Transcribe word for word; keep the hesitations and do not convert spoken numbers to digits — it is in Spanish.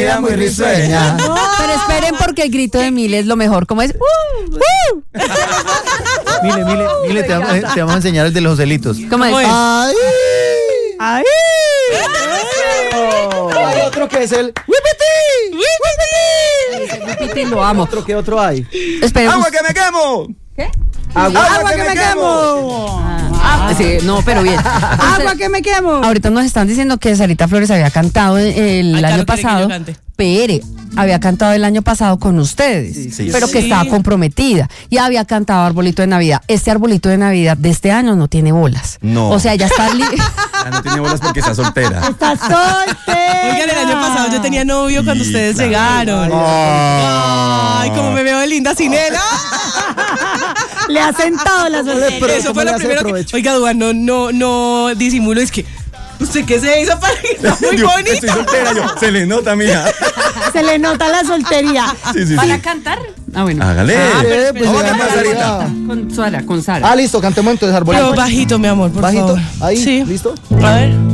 vida muy risueña. Pero esperen porque el grito de Mile es lo mejor. ¿Cómo es? ¡Uh! ¡Uh! Mile, Mile, Mile, te vamos, te vamos a enseñar el de los celitos. ¿Cómo es? ¡Ay! ¡Ay! Oh. Hay otro que es el Ese Wipiti lo amo. otro que otro hay. Esperemos. ¡Agua que me quemo! ¿Qué? Agua, ¡Agua que me quemo! Ah, sí, no, pero bien. Agua que me quemo. Ahorita nos están diciendo que Sarita Flores había cantado el Ay, claro, año quiere que pasado. yo cante. Pere, había cantado el año pasado con ustedes, Sí, sí. pero que Sí. estaba comprometida. Y había cantado Arbolito de Navidad. Este Arbolito de Navidad de este año no tiene bolas. No. O sea, ya está li- Ya no tiene bolas porque está soltera. Está soltera. Oigan, el año pasado yo tenía novio cuando Sí, ustedes claro. llegaron. Ay, como me veo de linda sin él. Le ha sentado la soltería. pero Eso ¿cómo fue le lo hace primero que... provecho? Oiga, Duan, no, no, no disimulo, es que... ¿Usted qué se hizo para que está muy Yo bonita? estoy soltera, yo. Se le nota, mija. Se le nota la soltería. Sí, sí, ¿Para sí. cantar? Ah, bueno. Hágale. Eh, pues, Vamos a ya, cantar, ya. Sarita. Con Sara, con Sara. Ah, listo, cantemos entonces Arbolito. Pero bajito, mi amor, por Bajito, favor. ahí, Sí. ¿listo? A ver.